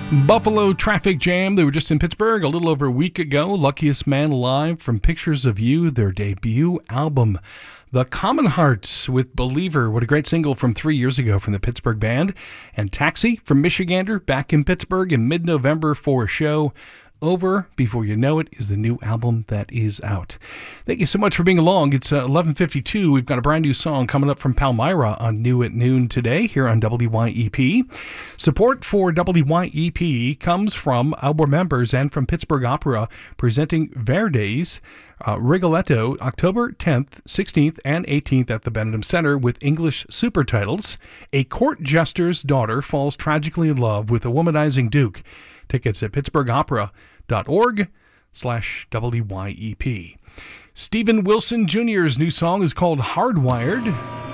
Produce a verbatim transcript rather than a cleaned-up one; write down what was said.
Buffalo Traffic Jam. They were just in Pittsburgh a little over a week ago. Luckiest Man Alive from Pictures of You, their debut album. The Common Hearts with Believer. What a great single from three years ago from the Pittsburgh band. And Taxi from Michigander, back in Pittsburgh in mid-November for a show. Over Before You Know It is the new album that is out. Thank you so much for being along. It's uh, eleven fifty-two. We've got a brand new song coming up from Palmyra on New at Noon today here on W Y E P. Support for W Y E P comes from our members and from Pittsburgh Opera presenting Verdi's uh, Rigoletto October tenth, sixteenth, and eighteenth at the Benedum Center with English super titles. A court jester's daughter falls tragically in love with a womanizing duke. Tickets at pittsburghopera.org slash W Y E P. Stephen Wilson Junior's new song is called Hardwired.